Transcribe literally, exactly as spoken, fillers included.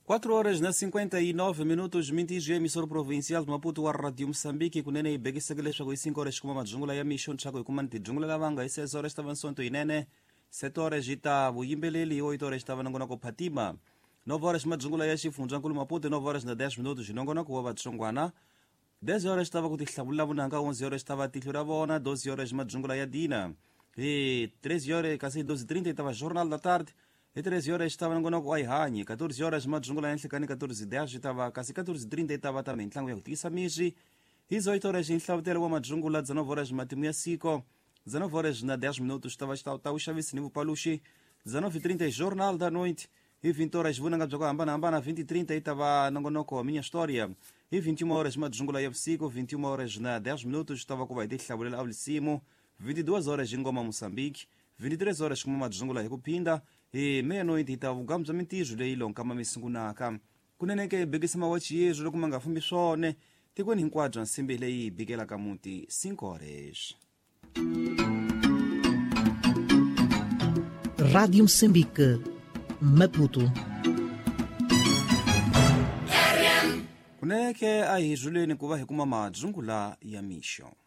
quatro horas na cinquenta e nove minutos, mintige emissora provincial de Maputo wa Radio Moçambique kunene ibekisekeleshwa kwi cinco horas kuma majungula ya mission chako ikumani jungula lavanga seis horas estavam sonto inene sete horas ita buyimbeleli oito horas estava nangona ko Fatima nove horas majungula ya chifunja nkulu Maputo nove horas na dez minutos nongona ko vatsongwana dez horas estava kutihlabula bunanga onze horas estava tihlura bona doze horas majungula ya Dina e treze horas kasi doze e trinta estava jornal da tarde e treze horas estava nangona ko Aihani quatorze horas majungula ya nhlikani quatorze e dez estava kasi quatorze e trinta estava também ntlango ya kutikisa mishi dezoito horas inhlawutela wa majungula dezenove horas matimu ya siko dezenove horas na dez minutos estava estava chavisi nivo palushi dezenove e trinta jornal da noite e vinte horas vunanga bzako ambana ambana vinte e trinta estava nongonoko a minha história e vinte e uma horas majungula ya psico vinte e uma horas na dez minutos estava com vai dehlabulela aulisimo vinte e duas horas ngoma Moçambique vinte e três horas kuma majungula ya kupinda e meia-noite estava o gamza mentijo leilo nkama misungunaka kuneneke begisema wachiyejo lokuma ngafumbi swone tikweni hinkwadzo nsimbi leyi bikela kamuti cinco horas. Rádio Moçambique, Maputo. Kuneke ahijuleni kuva hikuma majungula ya mission.